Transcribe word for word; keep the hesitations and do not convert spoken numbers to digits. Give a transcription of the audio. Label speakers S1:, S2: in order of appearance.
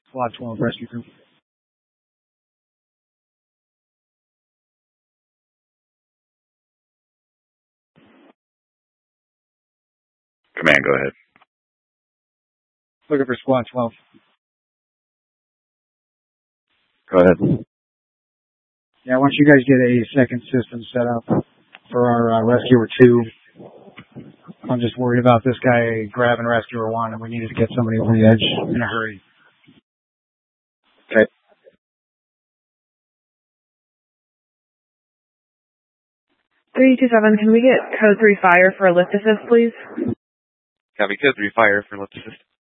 S1: Squad twelve rescue group.
S2: Command, go ahead.
S1: Looking for Squad twelve.
S2: Go ahead.
S1: Yeah, once you guys get a second system set up for our uh, Rescuer two, I'm just worried about this guy grabbing Rescuer one, and we need to get somebody over the edge in a hurry.
S2: Okay.
S3: three two seven, can we get code three fire for a lift assist, please?
S2: Copy, code three fire for lift assist.